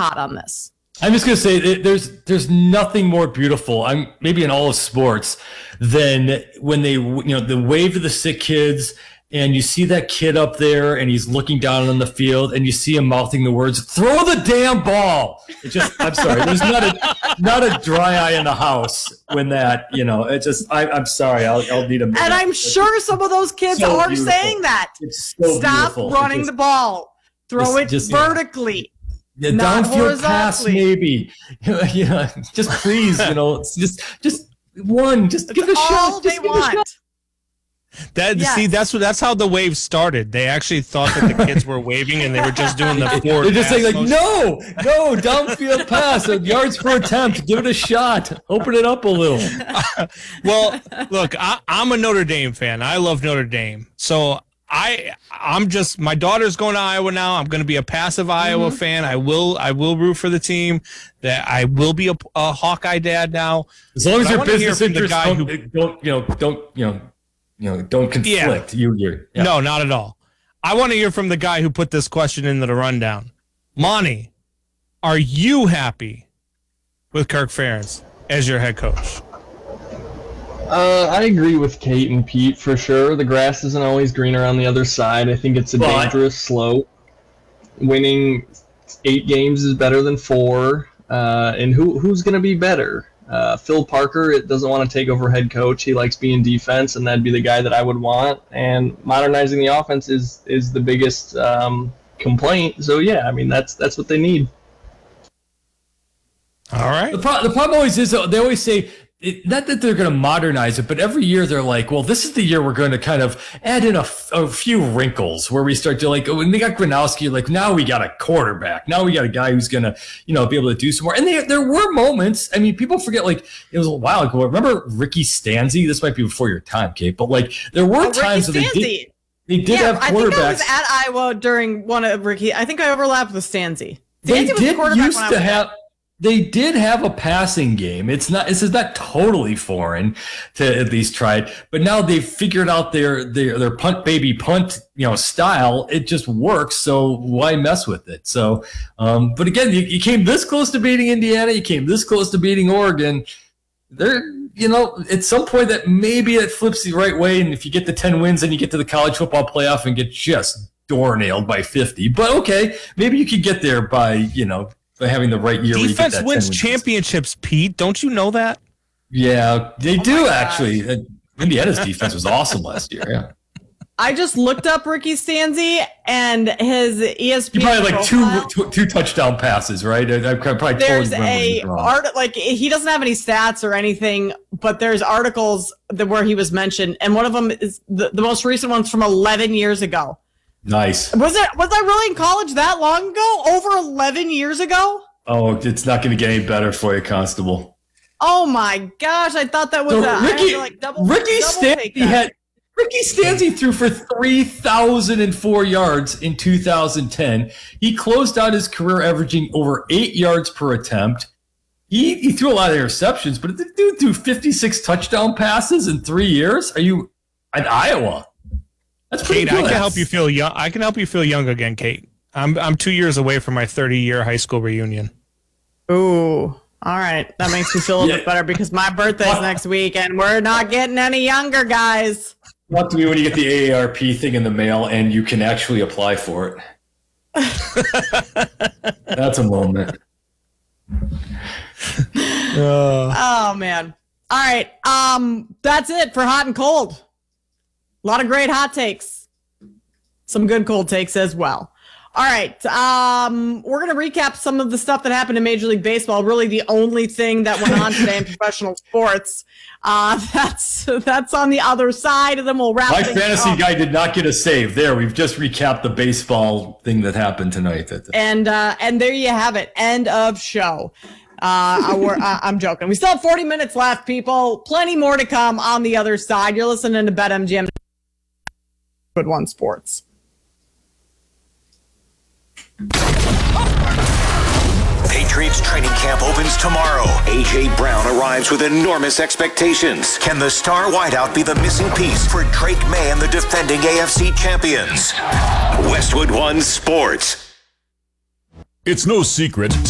hot on this. I'm just going to say there's nothing more beautiful, maybe in all of sports, than when they, the wave to the sick kids, and you see that kid up there and he's looking down on the field and you see him mouthing the words, "Throw the damn ball." I'm sorry, there's not a dry eye in the house when that, I'm sorry, I'll need a minute. And I'm sure some of those kids are beautiful. Saying that. It's so Stop beautiful. running the ball. Throw it vertically. The downfield pass, maybe. Just please, just one, just give it a shot. All they want. See, that's how the wave started. They actually thought that the kids were waving and they were just doing the forward. They're just saying no, downfield pass, yards per attempt. Give it a shot. Open it up a little. Well, look, I'm a Notre Dame fan. I love Notre Dame. So I'm just, my daughter's going to Iowa now. I'm going to be a passive Iowa fan. I will root for the team. That I will be a Hawkeye dad now. As long as your business interests don't conflict. Yeah. No, not at all. I want to hear from the guy who put this question into the rundown. Monty, are you happy with Kirk Ferentz as your head coach? I agree with Kate and Pete for sure. The grass isn't always greener on the other side. I think it's a dangerous slope. Winning 8 games is better than 4. And who's going to be better? Phil Parker doesn't want to take over head coach. He likes being defense, and that'd be the guy that I would want. And modernizing the offense is the biggest complaint. So yeah, I mean that's what they need. All right. The problem always is they always say. Not that they're going to modernize it, but every year they're like, well, this is the year we're going to kind of add in a few wrinkles where we start to when they got Gronowski, now we got a quarterback. Now we got a guy who's going to, be able to do some more. And there were moments. I mean, people forget, it was a while ago. Remember Ricky Stanzi? This might be before your time, Kate, but there were times that they did have quarterbacks. I think I was at Iowa during one of Ricky. I think I overlapped with Stanzi. They did have a passing game. This is not totally foreign to at least try it, but now they've figured out their punt baby punt, style. It just works. So why mess with it? So, but again, you came this close to beating Indiana. You came this close to beating Oregon. At some point that maybe it flips the right way. And if you get the 10 wins, then you get to the college football playoff and get just door nailed by 50. But okay, maybe you could get there by, by having the right year. Defense wins championships, Pete. Don't you know that? Yeah, they do actually. Indiana's defense was awesome last year. Yeah. I just looked up Ricky Stanzi and his ESPN. You probably like two touchdown passes, right? I probably there's he doesn't have any stats or anything, but there's articles where he was mentioned, and one of them is the most recent one's from 11 years ago. Nice. Was I really in college that long ago? Over 11 years ago? Oh, it's not going to get any better for you, Constable. Oh my gosh! I thought that was Ricky Stanzi threw for 3,004 yards in 2010. He closed out his career averaging over 8 yards per attempt. He threw a lot of interceptions, but the dude threw 56 touchdown passes in 3 years. Are you at Iowa? That's pretty Kate, good. I can help you feel young. I can help you feel young again, Kate. I'm 2 years away from my 30-year high school reunion. Ooh, all right. That makes me feel a little bit better because my birthday's next week and we're not getting any younger, guys. Talk to me when you get the AARP thing in the mail and you can actually apply for it. That's a moment. Oh man. All right. That's it for hot and cold. A lot of great hot takes. Some good cold takes as well. All right. We're going to recap some of the stuff that happened in Major League Baseball. Really the only thing that went on today in professional sports. That's on the other side. And then we'll wrap My fantasy guy did not get a save. There, we've just recapped the baseball thing that happened tonight. And there you have it. End of show. I'm joking. We still have 40 minutes left, people. Plenty more to come on the other side. You're listening to BetMGM. Good one, sports. Patriots training camp opens tomorrow. A.J. Brown arrives with enormous expectations. Can the star wideout be the missing piece for Drake May and the defending AFC champions? Westwood One Sports. It's no secret